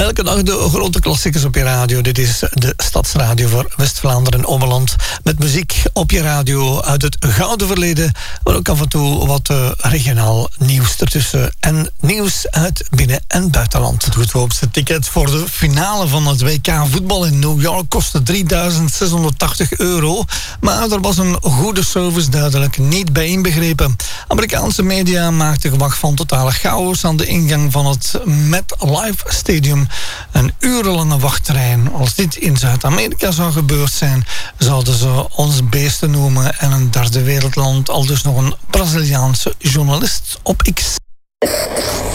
Elke dag de grote klassiekers op je radio. Dit is de Stadsradio voor West-Vlaanderen en Ommeland. Met muziek op je radio uit het gouden verleden. Maar ook af en toe wat regionaal nieuws ertussen. En nieuws uit binnen- en buitenland. Het goedkoopste ticket voor de finale van het WK voetbal in New York kostte €3.680. Maar er was een goede service duidelijk niet bij inbegrepen. Amerikaanse media maakten gewag van totale chaos aan de ingang van het MetLife Stadium. Een urenlange wachtrij. Als dit in Zuid-Amerika zou gebeurd zijn, zouden ze ons beesten noemen en een derde wereldland, al dus nog een Braziliaanse journalist op X.